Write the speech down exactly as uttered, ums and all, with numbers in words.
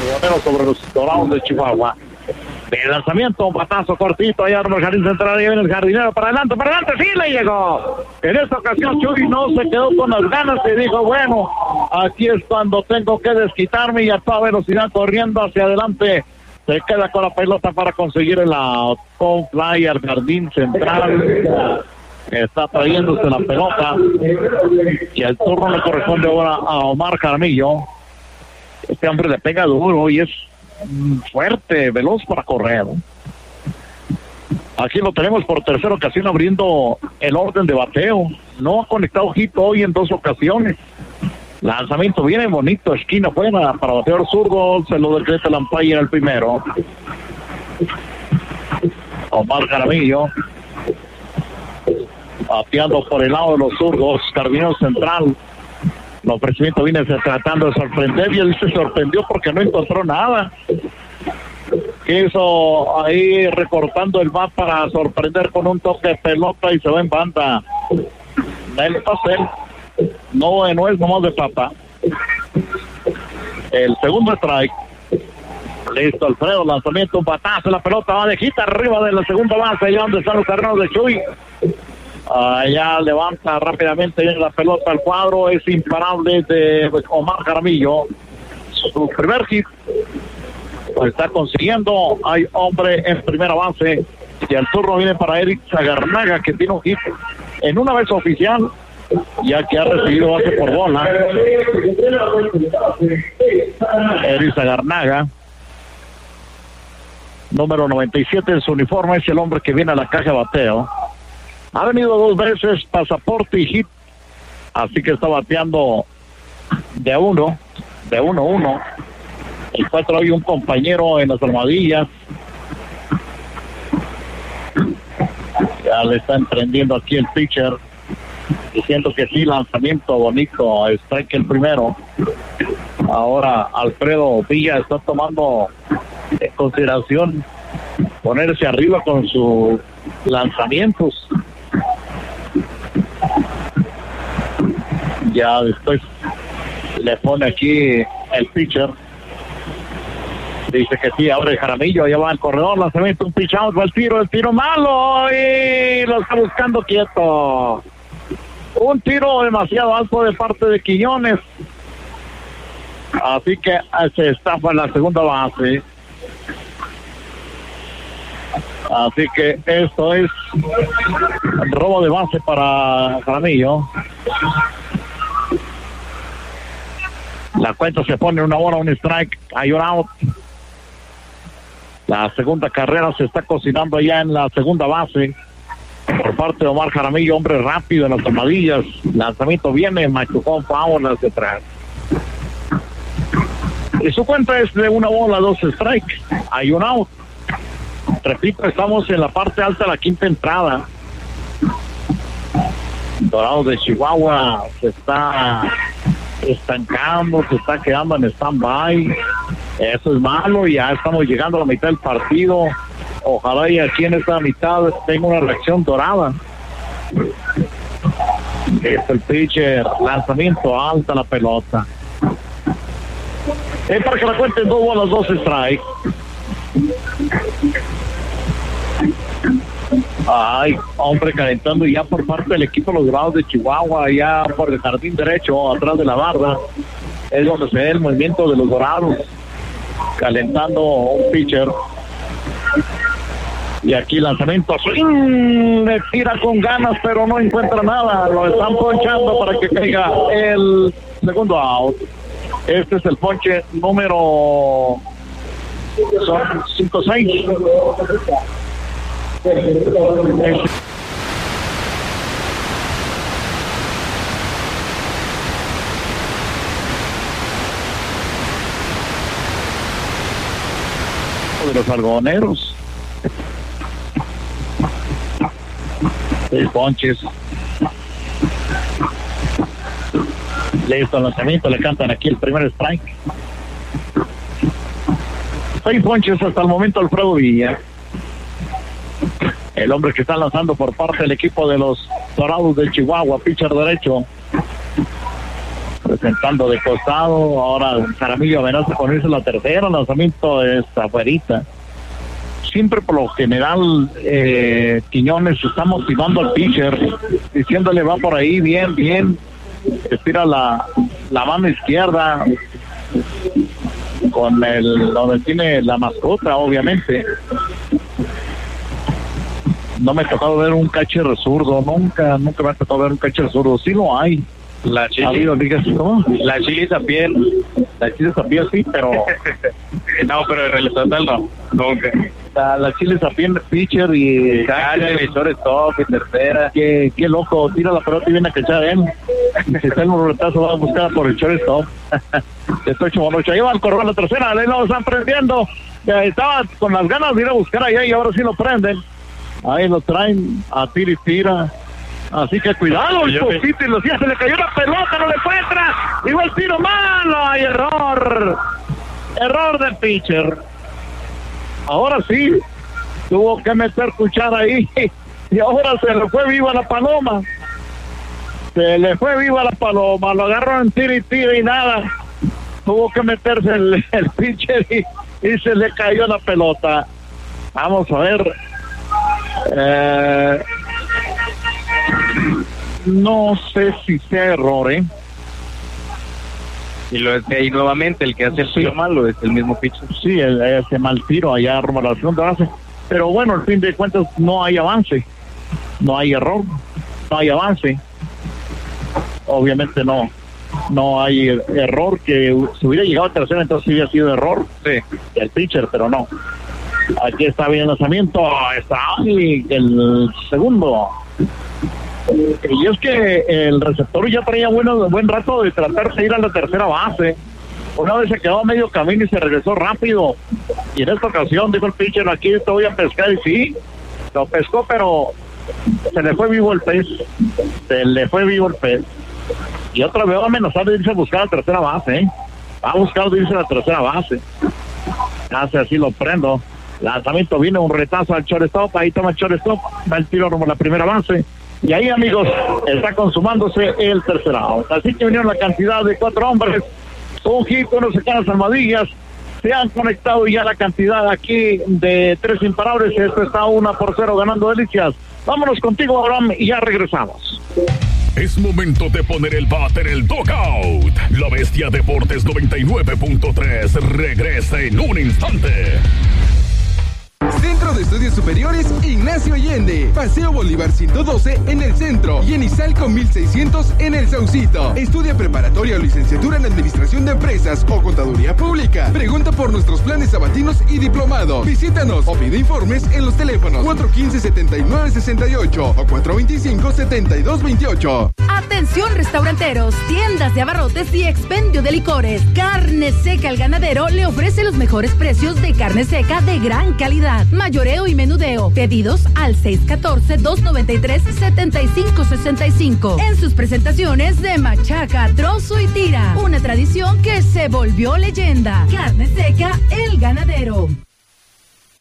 algodoneros sobre los Dorados de Chihuahua. De lanzamiento, un batazo cortito, allá en el jardín central, ahí viene el jardinero, para adelante, para adelante, sí le llegó. En esta ocasión Chuy no se quedó con las ganas y dijo, bueno, aquí es cuando tengo que desquitarme, y a toda velocidad corriendo hacia adelante, se queda con la pelota para conseguir el out. Con fly al jardín central, está trayéndose la pelota, y el turno le corresponde ahora a Omar Jaramillo. Este hombre le pega duro y es fuerte, veloz para correr. Aquí lo tenemos por tercera ocasión abriendo el orden de bateo. No ha conectado hit hoy en dos ocasiones. Lanzamiento viene bonito, esquina buena para bateador zurdo, se lo decreta el umpire el primero. Omar Jaramillo bateando por el lado de los zurdos, jardinero central. El ofrecimiento viene tratando de sorprender y él se sorprendió porque no encontró nada. Quiso ahí recortando el bat para sorprender con un toque de pelota y se va en banda. El pastel no, no es nomás de papa. El segundo strike. Listo, Alfredo, lanzamiento, un batazo, la pelota va de hita arriba de la segunda base, allá donde están los terrenos de Chuy. Allá levanta rápidamente la pelota al cuadro, es imparable de Omar Jaramillo. Su primer hit lo está consiguiendo. Hay hombre en primera base y el turno viene para Eric Zagarnaga, que tiene un hit en una vez oficial, ya que ha recibido base por bola. Eric Zagarnaga, número noventa y siete en su uniforme, es el hombre que viene a la caja de bateo. Ha venido dos veces, pasaporte y hit, así que está bateando de uno, de uno uno. El cuatro hay un compañero en las armadillas. Ya le está emprendiendo aquí el pitcher, diciendo que sí, lanzamiento bonito, strike el primero. Ahora Alfredo Villa está tomando en consideración ponerse arriba con sus lanzamientos. Ya después le pone aquí el pitcher, dice que sí, abre Jaramillo, allá va el corredor, lanzamiento, un pitch out, va el tiro, el tiro malo y lo está buscando quieto. Un tiro demasiado alto de parte de Quiñones, así que se estafa en la segunda base. Así que esto es robo de base para Jaramillo. La cuenta se pone una bola, un strike, hay un out. La segunda carrera se está cocinando ya en la segunda base por parte de Omar Jaramillo, hombre rápido en las armadillas. Lanzamiento viene, machucón, foul hacia atrás. Y su cuenta es de una bola, dos strikes, hay un out. Repito, estamos en la parte alta de la quinta entrada. Dorados de Chihuahua se está estancando, se está quedando en stand-by. Eso es malo, y ya estamos llegando a la mitad del partido. Ojalá y aquí en esta mitad tenga una reacción dorada. Es el pitcher, lanzamiento alta la pelota. Es para que la cuenten dos bolas, dos strikes. Ay, hombre calentando ya por parte del equipo de los Dorados de Chihuahua, ya por el jardín derecho, atrás de la barra, es donde se ve el movimiento de los Dorados, calentando un pitcher. Y aquí lanzamiento, swing, le tira con ganas, pero no encuentra nada, lo están ponchando para que caiga el segundo out. Este es el ponche número cinco seis. De los algodoneros, seis ponches. Listo el lanzamiento, le cantan aquí el primer strike. Seis ponches hasta el momento Alfredo Villa, el hombre que está lanzando por parte del equipo de los Dorados de Chihuahua, pitcher derecho. presentando de costado. Ahora Jaramillo amenaza con irse a la tercera. Lanzamiento es afuerita. Siempre por lo general eh, Quiñones está motivando al pitcher, diciéndole va por ahí, bien, bien, estira la, la mano izquierda con el donde tiene la mascota, obviamente. No me ha tocado ver un catcher zurdo, nunca, nunca me ha tocado ver un catcher zurdo, sí lo hay. La Chili, ¿cómo? La Chili Zapiel. La Chili Zapiel sí, pero no, pero el reloj no, nunca. La, la Chile Zapiel, pitcher y calle, emisor stop y tercera. Qué, qué loco, tira la pelota y viene a cachar él. Si está en un retazo va a buscar por el shortstop. Estoy chumanocho. Ahí va el correo a la tercera, ahí lo están prendiendo. Ya estaba con las ganas de ir a buscar allá y ahora sí lo prenden. Ahí lo traen a tira y tira. Así que cuidado, el poquito y los días se le cayó la pelota, no le fue atrás. Igual tiro malo, hay error. Error del pitcher. Ahora sí, tuvo que meter cuchara ahí y ahora se le fue viva la paloma. Se le fue viva la paloma, lo agarró en tira y tira y nada. Tuvo que meterse el, el pitcher y, y se le cayó la pelota. Vamos a ver. Eh, no sé si sea error, ¿eh? Y lo y nuevamente el que hace el tiro sí. malo es el mismo pitcher. Sí, el, ese mal tiro allá rumbo a la segunda base. Pero bueno, al fin de cuentas no hay avance, no hay error, no hay avance. Obviamente no, no hay error. Que si hubiera llegado a tercera entonces hubiera sido error sí. el pitcher, pero no. Aquí está bien el lanzamiento, está ahí el segundo. Y es que el receptor ya traía bueno, buen rato de tratar de ir a la tercera base. Una vez se quedó a medio camino y se regresó rápido. Y en esta ocasión dijo el pitcher, aquí te voy a pescar. Y sí, lo pescó, pero se le fue vivo el pez. Se le fue vivo el pez. Y otra vez va a amenazar de irse a buscar la tercera base, ¿eh? Va a buscar de irse a la tercera base. Hace así, lo prendo. Lanzamiento, viene un retazo al shortstop. Ahí toma el shortstop, va el tiro como la primera base. Y ahí, amigos, está consumándose el tercer out. Así que vinieron la cantidad de cuatro hombres. Un hit, unos secanas almohadillas. Se han conectado ya la cantidad aquí de tres imparables. Esto está una por cero ganando Delicias. Vámonos contigo, Abraham, y ya regresamos. Es momento de poner el bat en el dugout. La Bestia Deportes noventa y nueve punto tres regresa en un instante. Centro de Estudios Superiores Ignacio Allende, Paseo Bolívar ciento doce en el centro y en Izalco mil seiscientos en el Saucito. Estudia preparatoria o licenciatura en Administración de Empresas o Contaduría Pública. Pregunta por nuestros planes sabatinos y diplomado. Visítanos o pide informes en los teléfonos cuatro uno cinco, siete nueve seis ocho o cuatro dos cinco, siete dos dos ocho. Atención restauranteros, tiendas de abarrotes y expendio de licores. Carne Seca El Ganadero le ofrece los mejores precios de carne seca de gran calidad. Mayoreo y menudeo. Pedidos al seis uno cuatro, dos nueve tres, siete cinco seis cinco. En sus presentaciones de machaca, trozo y tira. Una tradición que se volvió leyenda. Carne Seca El Ganadero.